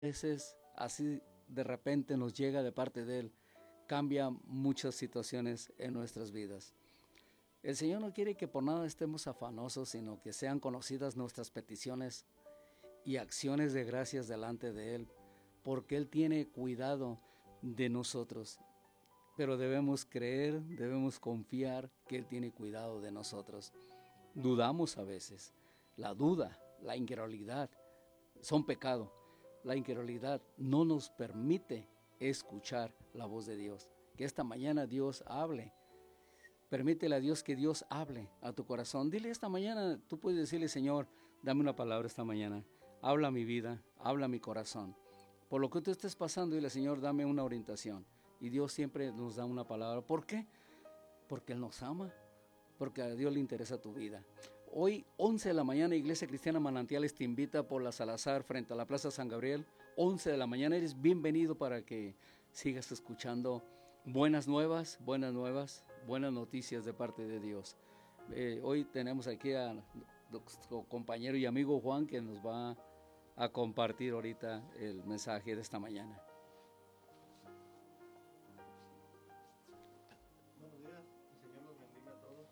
veces así de repente nos llega de parte de Él, cambia muchas situaciones en nuestras vidas. El Señor no quiere que por nada estemos afanosos, sino que sean conocidas nuestras peticiones y acciones de gracias delante de Él, porque Él tiene cuidado de nosotros. Pero debemos creer, debemos confiar que Él tiene cuidado de nosotros. Dudamos a veces. La duda, la incredulidad son pecado. La incredulidad no nos permite escuchar la voz de Dios. Que esta mañana Dios hable. Permítele a Dios que Dios hable a tu corazón. Dile esta mañana, tú puedes decirle, Señor, dame una palabra esta mañana. Habla mi vida, habla mi corazón. Por lo que tú estés pasando, dile, Señor, dame una orientación. Y Dios siempre nos da una palabra. ¿Por qué? Porque Él nos ama, porque a Dios le interesa tu vida. Hoy, 11 de la mañana, Iglesia Cristiana Manantiales te invita por la Salazar frente a la Plaza San Gabriel. 11 de la mañana, eres bienvenido para que sigas escuchando buenas nuevas, buenas noticias de parte de Dios. Hoy tenemos aquí a nuestro compañero y amigo Juan que nos va a compartir ahorita el mensaje de esta mañana. Buenos días, el Señor nos bendiga a todos.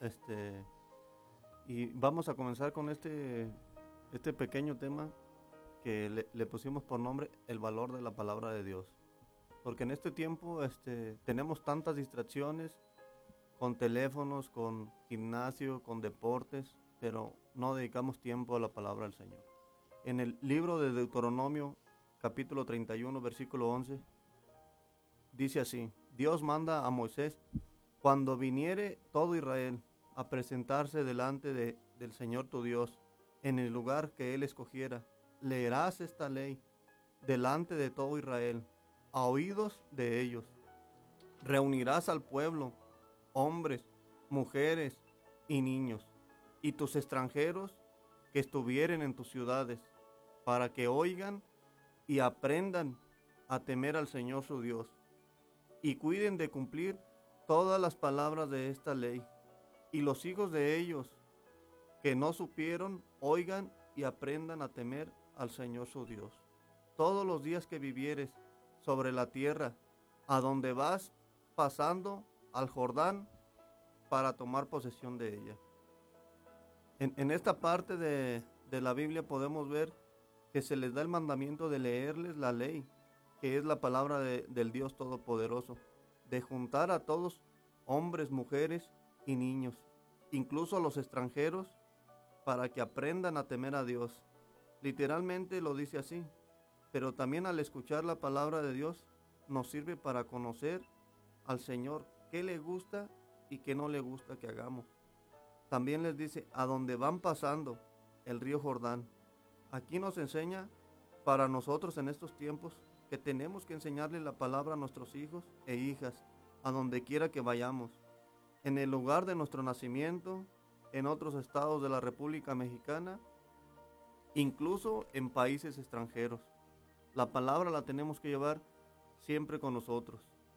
Y vamos a comenzar con este pequeño tema que le pusimos por nombre el valor de la palabra de Dios. Porque en este tiempo tenemos tantas distracciones con teléfonos, con gimnasio, con deportes, pero no dedicamos tiempo a la palabra del Señor. En el libro de Deuteronomio, capítulo 31, versículo 11, dice así: Dios manda a Moisés: cuando viniere todo Israel a presentarse delante del Señor tu Dios, en el lugar que Él escogiera, leerás esta ley delante de todo Israel, a oídos de ellos. Reunirás al pueblo, hombres, mujeres y niños, y tus extranjeros que estuvieren en tus ciudades, para que oigan y aprendan a temer al Señor su Dios, y cuiden de cumplir todas las palabras de esta ley. Y los hijos de ellos que no supieron, oigan y aprendan a temer al Señor su Dios. Todos los días que vivieres sobre la tierra, a donde vas pasando al Jordán para tomar posesión de ella. En esta parte de la Biblia podemos ver que se les da el mandamiento de leerles la ley, que es la palabra del Dios Todopoderoso, de juntar a todos, hombres, mujeres y niños, incluso a los extranjeros, para que aprendan a temer a Dios. Literalmente lo dice así, pero también al escuchar la palabra de Dios nos sirve para conocer al Señor, qué le gusta y qué no le gusta que hagamos. También les dice, a donde van pasando el río Jordán. Aquí nos enseña para nosotros en estos tiempos que tenemos que enseñarle la palabra a nuestros hijos e hijas, a donde quiera que vayamos, en el lugar de nuestro nacimiento, en otros estados de la República Mexicana, incluso en países extranjeros. La palabra la tenemos que llevar siempre con nosotros.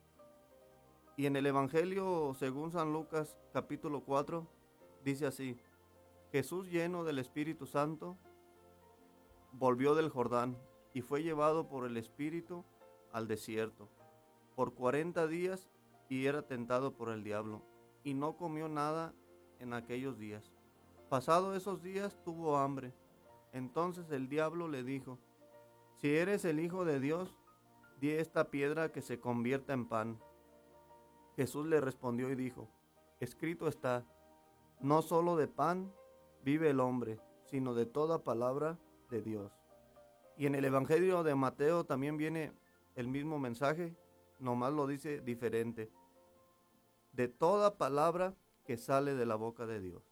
Y en el Evangelio según San Lucas capítulo 4 dice así: Jesús, lleno del Espíritu Santo, volvió del Jordán y fue llevado por el Espíritu al desierto por 40 días y era tentado por el diablo, y no comió nada en aquellos días. Pasados esos días tuvo hambre. Entonces el diablo le dijo: si eres el Hijo de Dios, di esta piedra que se convierta en pan. Jesús le respondió y dijo: escrito está, no solo de pan vive el hombre, sino de toda palabra de Dios. Y en el Evangelio de Mateo también viene el mismo mensaje, nomás lo dice diferente: de toda palabra que sale de la boca de Dios.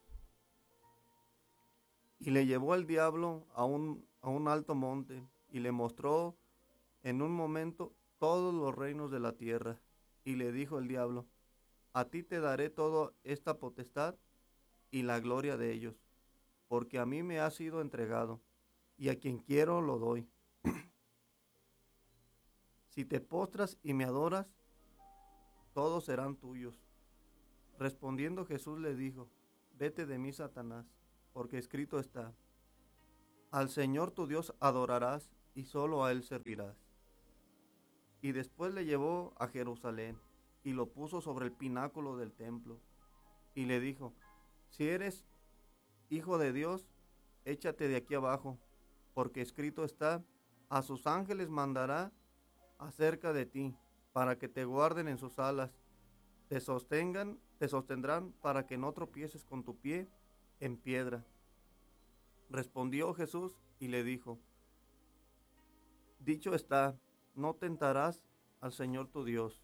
Y le llevó el diablo a un alto monte y le mostró en un momento todos los reinos de la tierra. Y le dijo el diablo: a ti te daré toda esta potestad y la gloria de ellos, porque a mí me ha sido entregado, y a quien quiero lo doy. Si te postras y me adoras, todos serán tuyos. Respondiendo Jesús le dijo: vete de mí, Satanás, porque escrito está: al Señor tu Dios adorarás y solo a él servirás. Y después le llevó a Jerusalén y lo puso sobre el pináculo del templo y le dijo: si eres hijo de Dios, échate de aquí abajo, porque escrito está: a sus ángeles mandará acerca de ti, para que te guarden en sus alas, te sostendrán para que no tropieces con tu pie en piedra. Respondió Jesús y le dijo: dicho está, no tentarás al Señor tu Dios.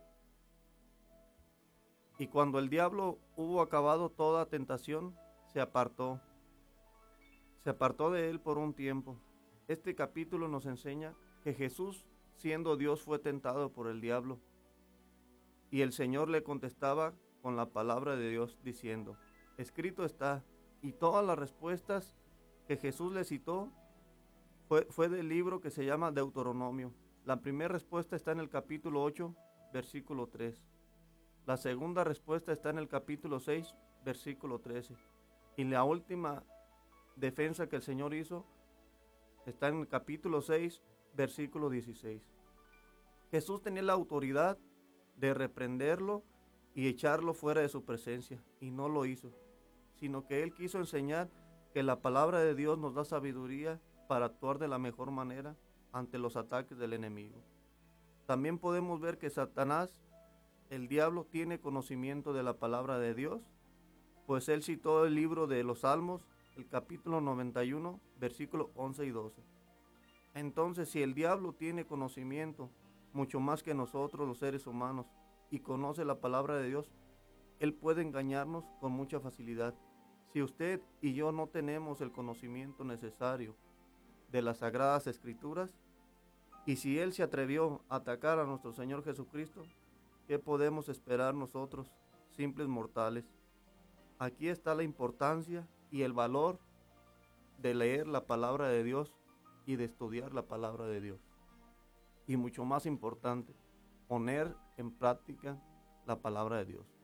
Y cuando el diablo hubo acabado toda tentación, se apartó de él por un tiempo. Este capítulo nos enseña que Jesús, siendo Dios, fue tentado por el diablo. Y el Señor le contestaba con la palabra de Dios diciendo: escrito está. Y todas las respuestas que Jesús le citó fue del libro que se llama Deuteronomio. La primera respuesta está en el capítulo 8, versículo 3. La segunda respuesta está en el capítulo 6, versículo 13. Y la última defensa que el Señor hizo está en el capítulo 6, versículo 16. Jesús tenía la autoridad de reprenderlo y echarlo fuera de su presencia, y no lo hizo, sino que él quiso enseñar que la palabra de Dios nos da sabiduría para actuar de la mejor manera ante los ataques del enemigo. También podemos ver que Satanás, el diablo, tiene conocimiento de la palabra de Dios, pues él citó el libro de los Salmos, el capítulo 91, versículos 11 y 12. Entonces, si el diablo tiene conocimiento, mucho más que nosotros los seres humanos, y conoce la palabra de Dios, él puede engañarnos con mucha facilidad. Si usted y yo no tenemos el conocimiento necesario de las Sagradas Escrituras, y si él se atrevió a atacar a nuestro Señor Jesucristo, ¿qué podemos esperar nosotros, simples mortales? Aquí está la importancia y el valor de leer la palabra de Dios y de estudiar la palabra de Dios. Y mucho más importante, poner en práctica la palabra de Dios.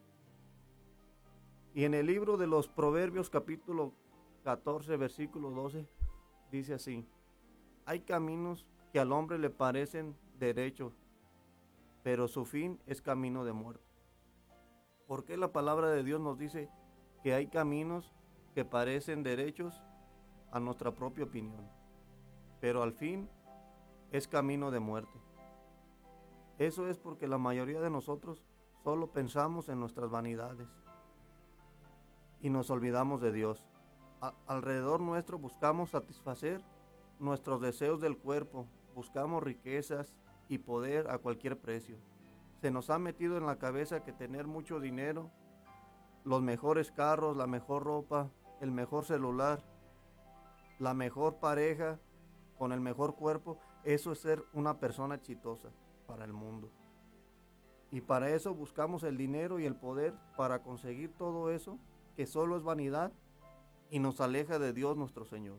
Y en el libro de los Proverbios, capítulo 14, versículo 12, dice así: hay caminos que al hombre le parecen derechos, pero su fin es camino de muerte. ¿Por qué la palabra de Dios nos dice que hay caminos que parecen derechos a nuestra propia opinión, pero al fin es camino de muerte? Eso es porque la mayoría de nosotros solo pensamos en nuestras vanidades y nos olvidamos de Dios. Alrededor nuestro buscamos satisfacer nuestros deseos del cuerpo, buscamos riquezas y poder a cualquier precio. Se nos ha metido en la cabeza que tener mucho dinero, los mejores carros, la mejor ropa, el mejor celular, la mejor pareja, con el mejor cuerpo, eso es ser una persona exitosa para el mundo. Y para eso buscamos el dinero y el poder, para conseguir todo eso que solo es vanidad y nos aleja de Dios nuestro Señor.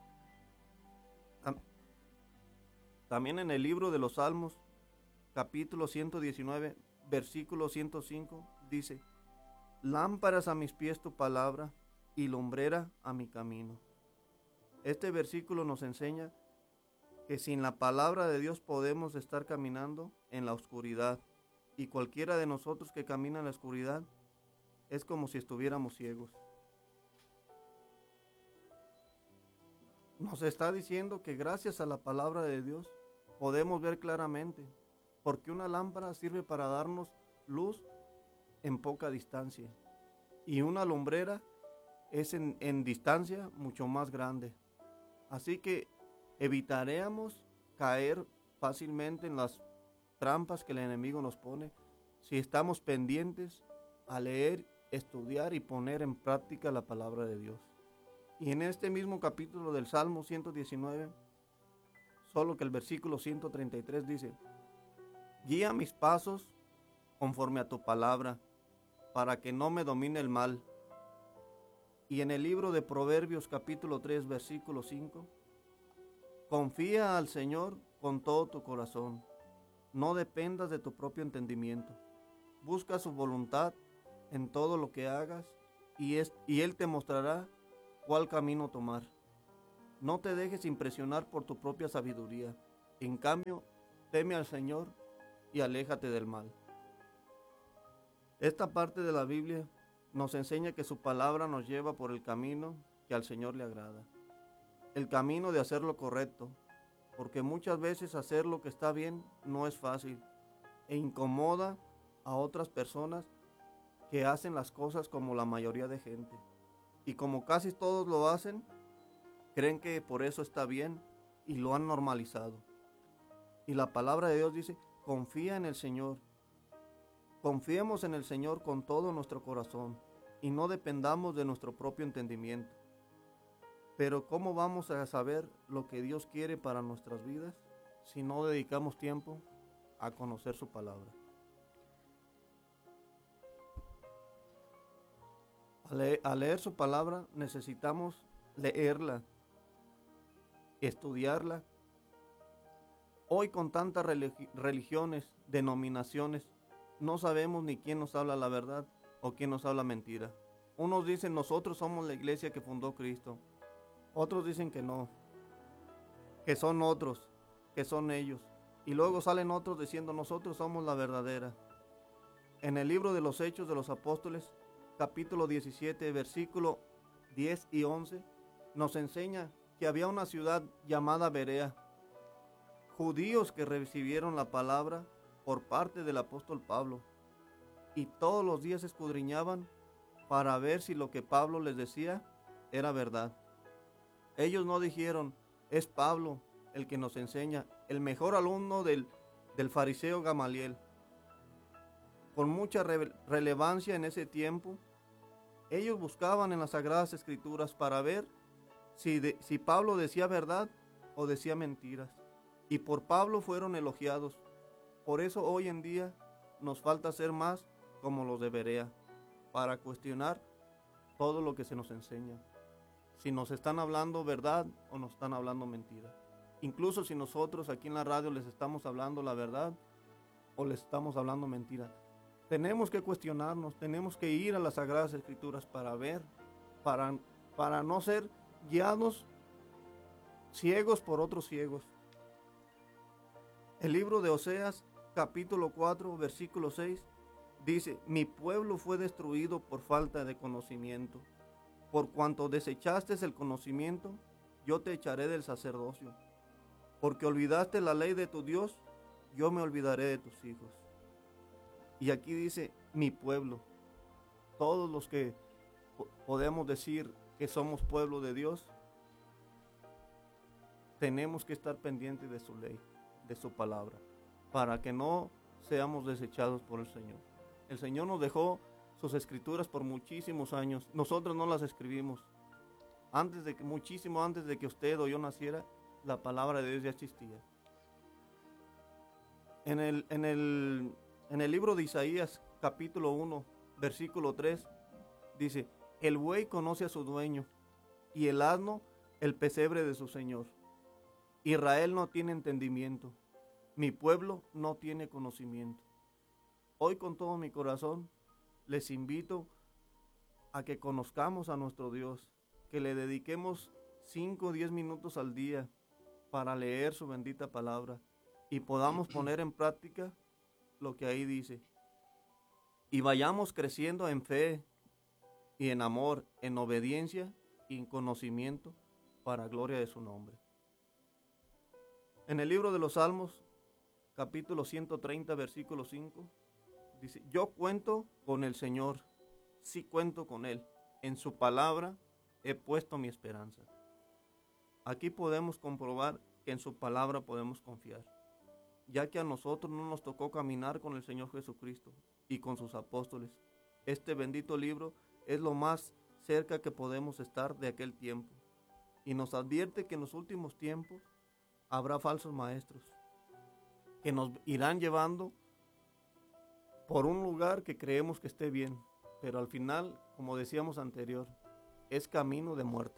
También en el libro de los Salmos, capítulo 119, versículo 105, dice: lámparas a mis pies tu palabra y lumbrera a mi camino. Este versículo nos enseña que sin la palabra de Dios podemos estar caminando en la oscuridad, y cualquiera de nosotros que camina en la oscuridad es como si estuviéramos ciegos. Nos está diciendo que gracias a la palabra de Dios podemos ver claramente, porque una lámpara sirve para darnos luz en poca distancia, y una lumbrera es en distancia mucho más grande. Así que evitaremos caer fácilmente en las trampas que el enemigo nos pone si estamos pendientes a leer, estudiar y poner en práctica la palabra de Dios. Y en este mismo capítulo del Salmo 119, solo que el versículo 133 dice: guía mis pasos conforme a tu palabra, para que no me domine el mal. Y en el libro de Proverbios capítulo 3, versículo 5, confía al Señor con todo tu corazón, no dependas de tu propio entendimiento, busca su voluntad en todo lo que hagas, y Él te mostrará cuál camino tomar. No te dejes impresionar por tu propia sabiduría. En cambio, teme al Señor y aléjate del mal. Esta parte de la Biblia nos enseña que su palabra nos lleva por el camino que al Señor le agrada. El camino de hacer lo correcto, porque muchas veces hacer lo que está bien no es fácil e incomoda a otras personas que hacen las cosas como la mayoría de gente. Y como casi todos lo hacen, creen que por eso está bien y lo han normalizado. Y la palabra de Dios dice, confía en el Señor. Confiemos en el Señor con todo nuestro corazón y no dependamos de nuestro propio entendimiento. Pero ¿cómo vamos a saber lo que Dios quiere para nuestras vidas si no dedicamos tiempo a conocer su palabra? Al leer su palabra necesitamos leerla, estudiarla. Hoy con tantas religiones, denominaciones, no sabemos ni quién nos habla la verdad o quién nos habla mentira. Unos dicen nosotros somos la iglesia que fundó Cristo. Otros dicen que no, que son otros, que son ellos. Y luego salen otros diciendo nosotros somos la verdadera. En el libro de los Hechos de los Apóstoles, capítulo 17, versículo 10 y 11, nos enseña que había una ciudad llamada Berea, judíos que recibieron la palabra por parte del apóstol Pablo, y todos los días escudriñaban para ver si lo que Pablo les decía era verdad. Ellos no dijeron, es Pablo el que nos enseña, el mejor alumno del fariseo Gamaliel. Con mucha relevancia en ese tiempo, ellos buscaban en las Sagradas Escrituras para ver si Pablo decía verdad o decía mentiras. Y por Pablo fueron elogiados. Por eso hoy en día nos falta ser más como los de Berea, para cuestionar todo lo que se nos enseña. Si nos están hablando verdad o nos están hablando mentira. Incluso si nosotros aquí en la radio les estamos hablando la verdad o les estamos hablando mentira. Tenemos que cuestionarnos, tenemos que ir a las Sagradas Escrituras para ver, para no ser guiados ciegos por otros ciegos. El libro de Oseas, capítulo 4, versículo 6, dice, mi pueblo fue destruido por falta de conocimiento. Por cuanto desechaste el conocimiento, yo te echaré del sacerdocio. Porque olvidaste la ley de tu Dios, yo me olvidaré de tus hijos. Y aquí dice, mi pueblo. Todos los que podemos decir que somos pueblo de Dios, tenemos que estar pendientes de su ley, de su palabra, para que no seamos desechados por el Señor. El Señor nos dejó sus escrituras por muchísimos años. Nosotros no las escribimos. Muchísimo antes de que usted o yo naciera, la palabra de Dios ya existía. En el libro de Isaías, capítulo 1, versículo 3, dice, el buey conoce a su dueño y el asno el pesebre de su señor. Israel no tiene entendimiento, mi pueblo no tiene conocimiento. Hoy con todo mi corazón les invito a que conozcamos a nuestro Dios, que le dediquemos 5 o 10 minutos al día para leer su bendita palabra y podamos poner en práctica lo que ahí dice. Y vayamos creciendo en fe y en amor, en obediencia y en conocimiento para gloria de su nombre. En el libro de los Salmos, capítulo 130, versículo 5, dice, yo cuento con el Señor, sí cuento con Él, en su palabra he puesto mi esperanza. Aquí podemos comprobar que en su palabra podemos confiar, ya que a nosotros no nos tocó caminar con el Señor Jesucristo y con sus apóstoles. Este bendito libro es lo más cerca que podemos estar de aquel tiempo, y nos advierte que en los últimos tiempos habrá falsos maestros que nos irán llevando por un lugar que creemos que esté bien, pero al final, como decíamos anterior, es camino de muerte.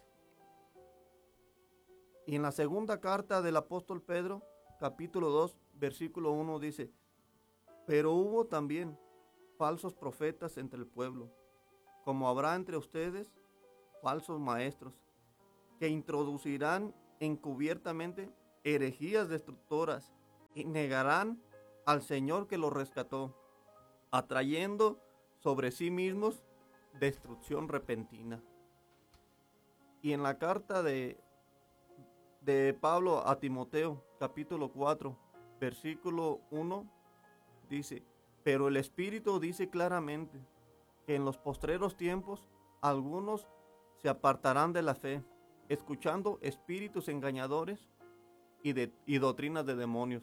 Y en la segunda carta del apóstol Pedro, capítulo 2, versículo 1 dice, pero hubo también falsos profetas entre el pueblo, como habrá entre ustedes falsos maestros, que introducirán encubiertamente herejías destructoras y negarán al Señor que los rescató, atrayendo sobre sí mismos destrucción repentina. Y en la carta de Pablo a Timoteo, capítulo 4, versículo 1, dice: pero el Espíritu dice claramente que en los postreros tiempos algunos se apartarán de la fe, escuchando espíritus engañadores y doctrinas de demonios.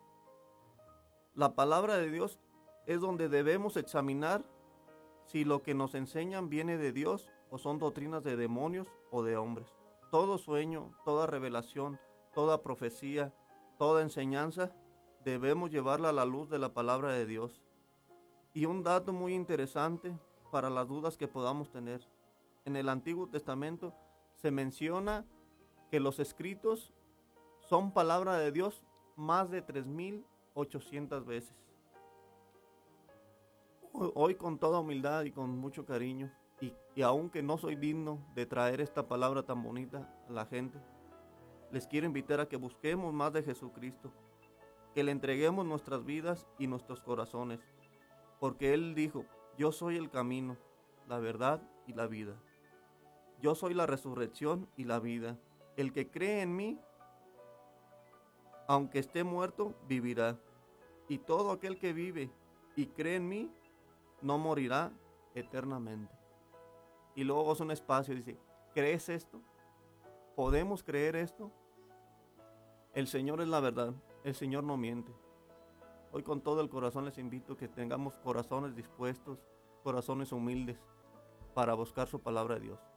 La palabra de Dios es donde debemos examinar si lo que nos enseñan viene de Dios o son doctrinas de demonios o de hombres. Todo sueño, toda revelación, toda profecía, toda enseñanza, debemos llevarla a la luz de la palabra de Dios. Y un dato muy interesante para las dudas que podamos tener. En el Antiguo Testamento se menciona que los escritos son palabra de Dios más de 3,800 veces. Hoy, con toda humildad y con mucho cariño, y aunque no soy digno de traer esta palabra tan bonita a la gente, les quiero invitar a que busquemos más de Jesucristo, que le entreguemos nuestras vidas y nuestros corazones, porque Él dijo: yo soy el camino, la verdad y la vida. Yo soy la resurrección y la vida. El que cree en mí, aunque esté muerto, vivirá. Y todo aquel que vive y cree en mí, no morirá eternamente. Y luego es un espacio, dice: ¿crees esto? ¿Podemos creer esto? El Señor es la verdad, el Señor no miente. Hoy con todo el corazón les invito a que tengamos corazones dispuestos, corazones humildes, para buscar su palabra de Dios.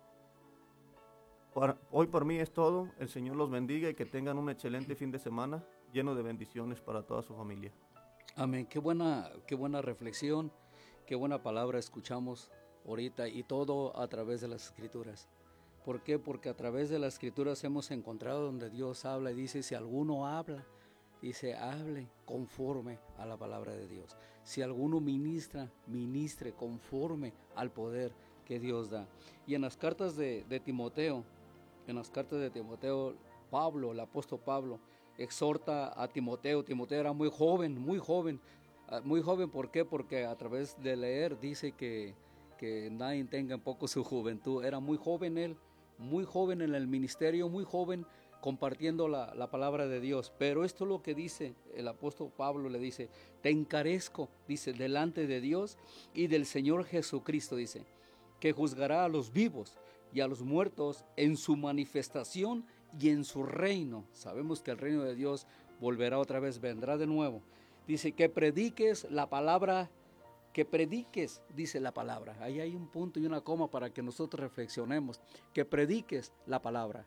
Hoy por mí es todo. El Señor los bendiga y que tengan un excelente fin de semana lleno de bendiciones para toda su familia. Amén. Qué buena reflexión, qué buena palabra escuchamos ahorita, y todo a través de las Escrituras. ¿Por qué? Porque a través de las Escrituras hemos encontrado donde Dios habla y dice: si alguno habla, dice, hable conforme a la palabra de Dios. Si alguno ministra, ministre conforme al poder que Dios da. Y en las cartas de Timoteo, Pablo, el apóstol Pablo, exhorta a Timoteo. Timoteo era muy joven. ¿Por qué? Porque a través de leer dice que nadie tenga en poco su juventud. Era muy joven él, muy joven en el ministerio, muy joven compartiendo la palabra de Dios. Pero esto es lo que dice el apóstol Pablo, le dice: te encarezco, dice, delante de Dios y del Señor Jesucristo, dice, que juzgará a los vivos y a los muertos en su manifestación y en su reino. Sabemos que el reino de Dios volverá otra vez, vendrá de nuevo. Dice que prediques la palabra, dice la palabra. Ahí hay un punto y una coma para que nosotros reflexionemos. Que prediques la palabra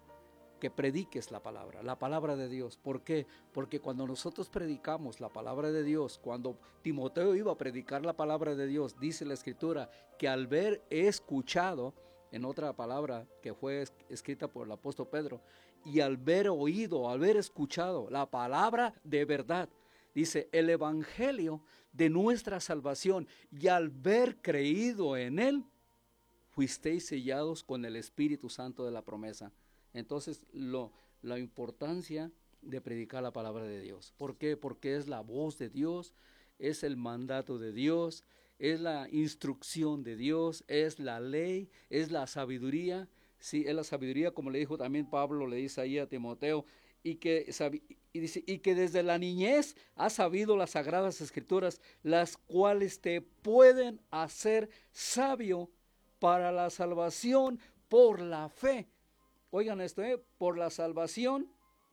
la palabra de Dios. ¿Por qué? Porque cuando nosotros predicamos la palabra de Dios, cuando Timoteo iba a predicar la palabra de Dios, dice la Escritura que al ver escuchado, en otra palabra que fue escrita por el apóstol Pedro, y al ver oído, al ver escuchado la palabra de verdad, dice, el evangelio de nuestra salvación, y al ver creído en él, fuisteis sellados con el Espíritu Santo de la promesa. Entonces, la importancia de predicar la palabra de Dios. ¿Por qué? Porque es la voz de Dios, es el mandato de Dios, es la instrucción de Dios, es la ley, es la sabiduría. Sí, es la sabiduría, como le dijo también Pablo, le dice ahí a Timoteo, y que desde la niñez has sabido las sagradas escrituras, las cuales te pueden hacer sabio para la salvación por la fe. Oigan esto, para la salvación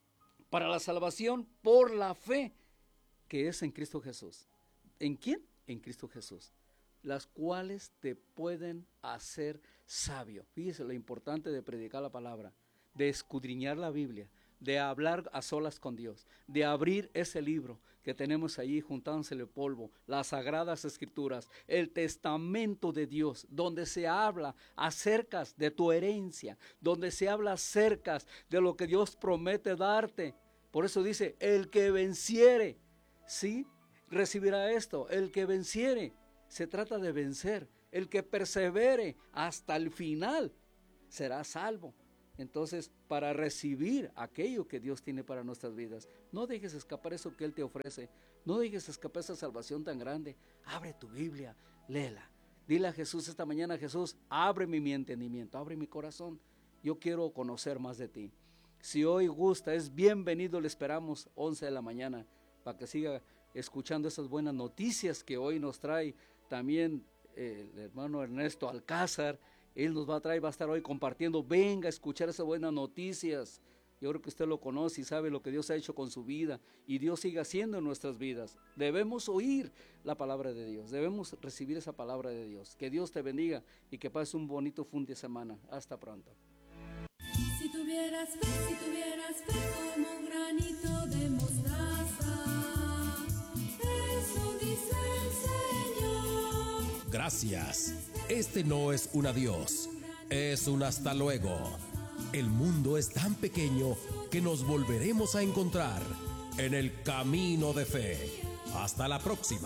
por la fe que es en Cristo Jesús. ¿En quién? En Cristo Jesús. Las cuales te pueden hacer sabio. Fíjese lo importante de predicar la palabra, de escudriñar la Biblia, de hablar a solas con Dios, de abrir ese libro que tenemos allí juntándosele polvo, las sagradas escrituras, el testamento de Dios, donde se habla acerca de tu herencia, donde se habla acerca de lo que Dios promete darte. Por eso dice, el que venciere, ¿sí?, recibirá esto. El que venciere, se trata de vencer. El que persevere hasta el final será salvo. Entonces, para recibir aquello que Dios tiene para nuestras vidas, no dejes escapar eso que Él te ofrece. No dejes escapar esa salvación tan grande. Abre tu Biblia, léela. Dile a Jesús esta mañana: Jesús, ábreme mi entendimiento, abre mi corazón. Yo quiero conocer más de ti. Si hoy gusta, es bienvenido, le esperamos 11 de la mañana para que siga escuchando esas buenas noticias que hoy nos trae también el hermano Ernesto Alcázar. Él nos va a traer, va a estar hoy compartiendo. Venga a escuchar esas buenas noticias. Yo creo que usted lo conoce y sabe lo que Dios ha hecho con su vida y Dios sigue haciendo en nuestras vidas. Debemos oír la palabra de Dios, debemos recibir esa palabra de Dios. Que Dios te bendiga y que pases un bonito fin de semana. Hasta pronto. Si tuvieras fe como un granito de mostaza, eso dice el Señor. Gracias. Este no es un adiós, es un hasta luego. El mundo es tan pequeño que nos volveremos a encontrar en el camino de fe. Hasta la próxima.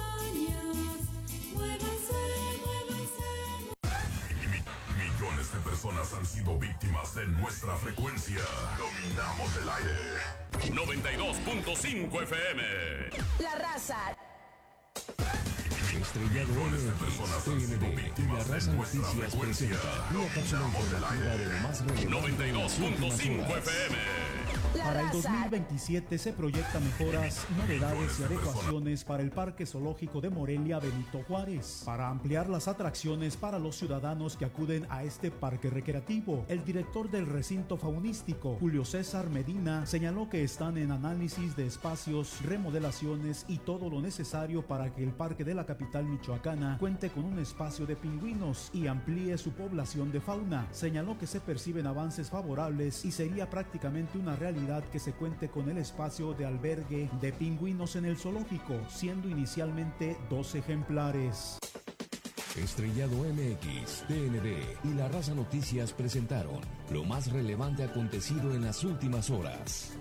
Millones de personas han sido víctimas de nuestra frecuencia. Dominamos el aire. 92.5 FM. La Raza. Estrellado MX, y La Raza Noticias presenta una cápsula informativa de lo más relevante de las últimas horas. 92.5 FM. Para el 2027 se proyectan mejoras, novedades y adecuaciones para el Parque Zoológico de Morelia Benito Juárez, para ampliar las atracciones para los ciudadanos que acuden a este parque recreativo. El director del recinto faunístico, Julio César Medina, señaló que están en análisis de espacios, remodelaciones y todo lo necesario para que el parque de la capital michoacana cuente con un espacio de pingüinos y amplíe su población de fauna. Señaló que se perciben avances favorables y sería prácticamente una realidad que se cuente con el espacio de albergue de pingüinos en el zoológico, siendo inicialmente 2 ejemplares. Estrellado MX, TND y La Raza Noticias presentaron lo más relevante acontecido en las últimas horas.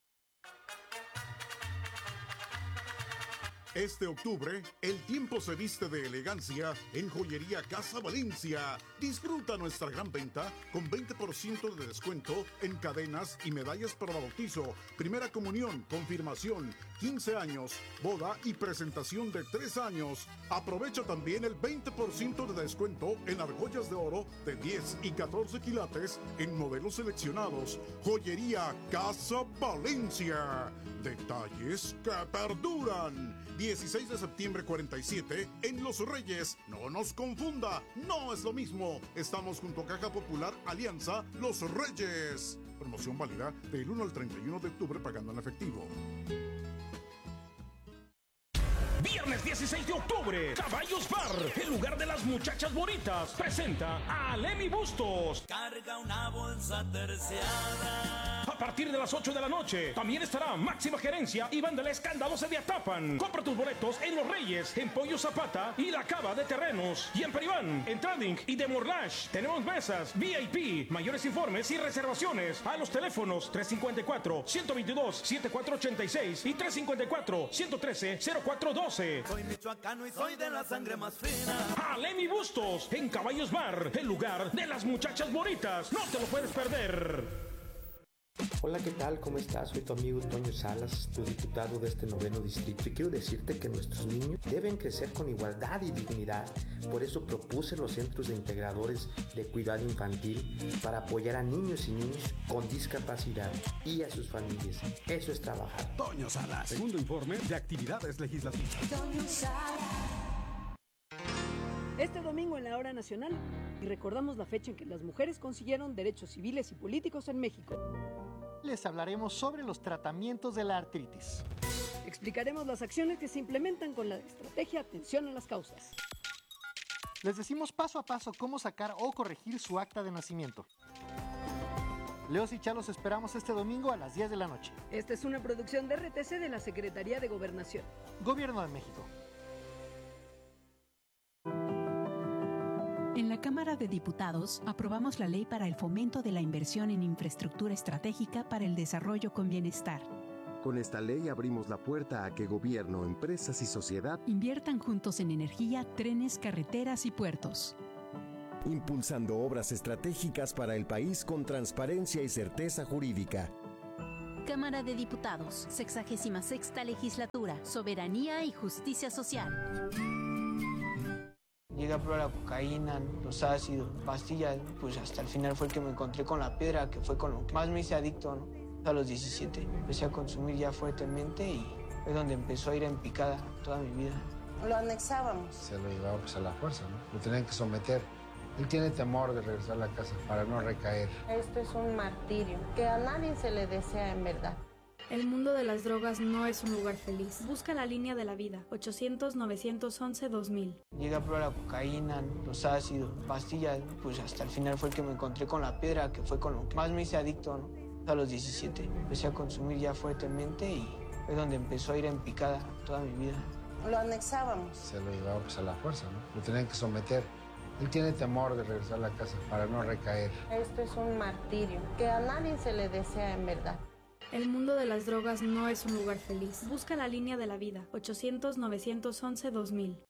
Este octubre, el tiempo se viste de elegancia en Joyería Casa Valencia. Disfruta nuestra gran venta con 20% de descuento en cadenas y medallas para bautizo, primera comunión, confirmación, 15 años, boda y presentación de 3 años. Aprovecha también el 20% de descuento en argollas de oro de 10 y 14 quilates en modelos seleccionados. Joyería Casa Valencia. Detalles que perduran. 16 de septiembre 47 en Los Reyes. No nos confunda, no es lo mismo. Estamos junto a Caja Popular Alianza Los Reyes. Promoción válida del 1 al 31 de octubre pagando en efectivo. Viernes 16 de octubre, Caballos Bar, el lugar de las muchachas bonitas, presenta a Lemmy Bustos. Carga una bolsa terciada. A partir de las 8 de la noche, también estará Máxima Gerencia y Banda La Escandalosa de Atapan. Compra tus boletos en Los Reyes, en Pollo Zapata y La Cava de Terrenos. Y en Peribán, en Trading y de Morlash. Tenemos mesas, VIP, mayores informes y reservaciones a los teléfonos 354-122-7486 y 354-113-0412. Soy michoacano y soy de la sangre más fina. A Lemmy Bustos, en Caballos Bar, el lugar de las muchachas bonitas. No te lo puedes perder. Hola, ¿qué tal? ¿Cómo estás? Soy tu amigo Toño Salas, tu diputado de este 9º distrito, y quiero decirte que nuestros niños deben crecer con igualdad y dignidad. Por eso propuse los centros de integradores de cuidado infantil para apoyar a niños y niñas con discapacidad y a sus familias. Eso es trabajar. Toño Salas, segundo informe de actividades legislativas. Toño Salas. Este domingo en la Hora Nacional, y recordamos la fecha en que las mujeres consiguieron derechos civiles y políticos en México. Les hablaremos sobre los tratamientos de la artritis. Explicaremos las acciones que se implementan con la estrategia Atención a las Causas. Les decimos paso a paso cómo sacar o corregir su acta de nacimiento. Leos y Chalos esperamos este domingo a las 10 de la noche. Esta es una producción de RTC de la Secretaría de Gobernación. Gobierno de México. En la Cámara de Diputados aprobamos la ley para el fomento de la inversión en infraestructura estratégica para el desarrollo con bienestar. Con esta ley abrimos la puerta a que gobierno, empresas y sociedad inviertan juntos en energía, trenes, carreteras y puertos. impulsando obras estratégicas para el país con transparencia y certeza jurídica. Cámara de Diputados, 66ª Legislatura, Soberanía y Justicia Social. Llegué a probar la cocaína, los ácidos, pastillas, pues hasta el final fue el que me encontré con la piedra, que fue con lo que más me hice adicto, ¿no? A los 17 empecé a consumir ya fuertemente y fue donde empezó a ir en picada toda mi vida. Lo anexábamos. Se lo llevaba pues a la fuerza, ¿no? Lo tenían que someter. Él tiene temor de regresar a la casa para no recaer. Esto es un martirio que a nadie se le desea en verdad. El mundo de las drogas no es un lugar feliz. Busca la línea de la vida, 800-911-2000. Llegué a probar la cocaína, los ácidos, pastillas, pues hasta el final fue el que me encontré con la piedra, que fue con lo que más me hice adicto, ¿no? A los 17 empecé a consumir ya fuertemente y fue donde empezó a ir en picada toda mi vida. Lo anexábamos. Se lo llevaba pues a la fuerza, ¿no? Lo tenían que someter. Él tiene temor de regresar a la casa para no recaer. Esto es un martirio que a nadie se le desea en verdad. El mundo de las drogas no es un lugar feliz. Busca la línea de la vida, 800-911-2000.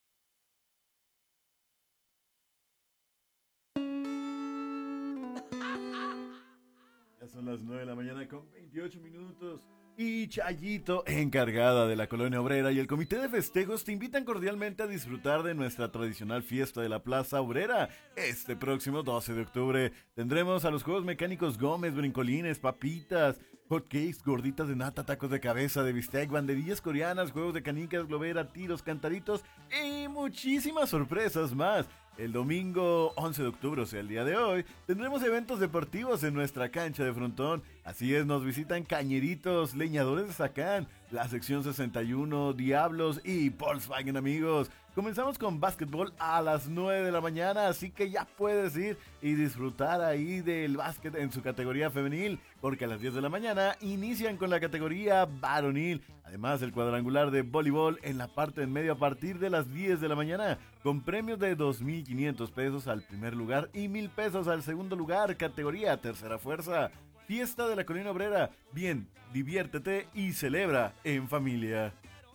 Ya son las 9 de la mañana con 28 minutos. Y Chayito, encargada de la Colonia Obrera, y el Comité de Festejos te invitan cordialmente a disfrutar de nuestra tradicional fiesta de la Plaza Obrera. Este próximo 12 de octubre tendremos a los Juegos Mecánicos Gómez, brincolines, papitas, hotcakes, gorditas de nata, tacos de cabeza, de bistec, banderillas coreanas, juegos de canicas, globera, tiros, cantaritos y muchísimas sorpresas más. El domingo 11 de octubre, o sea, el día de hoy, tendremos eventos deportivos en nuestra cancha de frontón. Así es, nos visitan Cañeritos, Leñadores de Zacán, la sección 61, Diablos y Volkswagen, amigos. Comenzamos con básquetbol a las 9 de la mañana, así que ya puedes ir y disfrutar ahí del básquet en su categoría femenil, porque a las 10 de la mañana inician con la categoría varonil. Además, el cuadrangular de voleibol en la parte en medio a partir de las 10 de la mañana, con premios de 2,500 pesos al primer lugar y 1,000 pesos al segundo lugar, categoría tercera fuerza. Fiesta de la Colonia Obrera. Bien, diviértete y celebra en familia.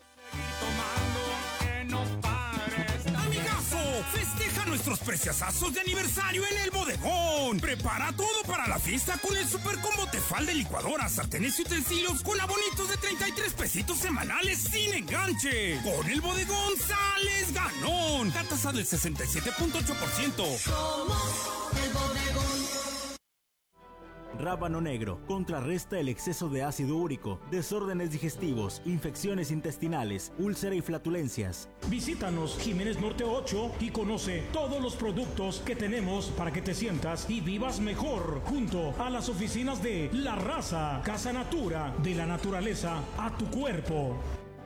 Festeja nuestros preciosazos de aniversario en el bodegón. Prepara todo para la fiesta con el super combo tefal de licuadoras, sartenes y utensilios con abonitos de 33 pesitos semanales sin enganche. Con el bodegón sales ganón. Tasa del 67.8%. Somos el bodegón. Rábano negro contrarresta el exceso de ácido úrico, desórdenes digestivos, infecciones intestinales, úlcera y flatulencias. Visítanos Jiménez Norte 8 y conoce todos los productos que tenemos para que te sientas y vivas mejor junto a las oficinas de La Raza, Casa Natura, de la naturaleza a tu cuerpo.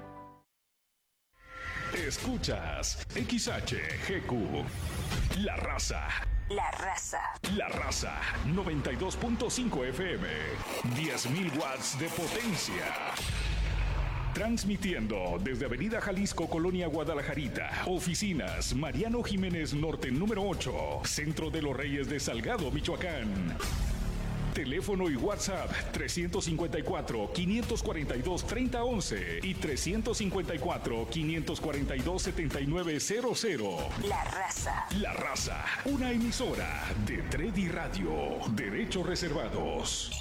Escuchas XHGQ, La Raza. La Raza. La Raza, 92.5 FM, 10,000 watts de potencia. Transmitiendo desde Avenida Jalisco, Colonia Guadalajarita. Oficinas Mariano Jiménez Norte número 8, Centro de los Reyes de Salgado, Michoacán. Teléfono y WhatsApp 354-542-3011 y 354-542-7900. La Raza. La Raza, una emisora de Tredi Radio. Derechos reservados.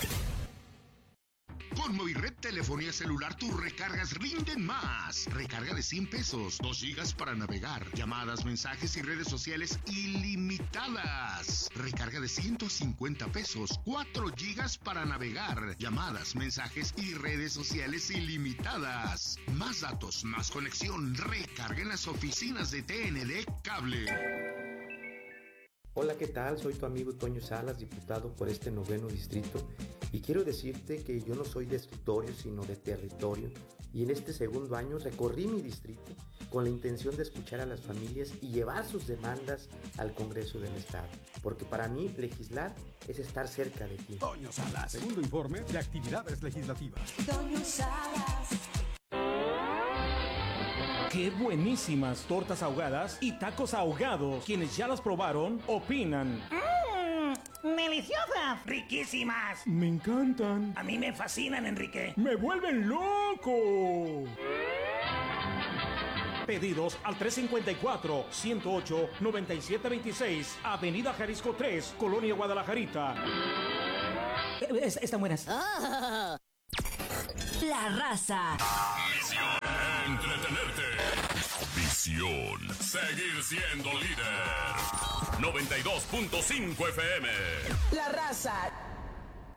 Con Movired Telefonía Celular tus recargas rinden más. Recarga de 100 pesos, 2 gigas para navegar, llamadas, mensajes y redes sociales ilimitadas. Recarga de 150 pesos, 4 gigas para navegar, llamadas, mensajes y redes sociales ilimitadas. Más datos, más conexión. Recarga en las oficinas de TND Cable. Hola, ¿qué tal? Soy tu amigo Toño Salas, diputado por este 9º distrito, y quiero decirte que yo no soy de escritorio, sino de territorio, y en este segundo año recorrí mi distrito con la intención de escuchar a las familias y llevar sus demandas al Congreso del Estado, porque para mí legislar es estar cerca de ti. Toño Salas, segundo informe de actividades legislativas. Toño Salas. ¡Qué buenísimas tortas ahogadas y tacos ahogados! Quienes ya las probaron, opinan. ¡Deliciosas! ¡Riquísimas! Me encantan. A mí me fascinan, Enrique. ¡Me vuelven loco! Pedidos al 354-108-9726, Avenida Jalisco 3, Colonia Guadalajarita. Están buenas. La raza. Misión: entretenerte. Visión: seguir siendo líder. 92.5 FM. La raza.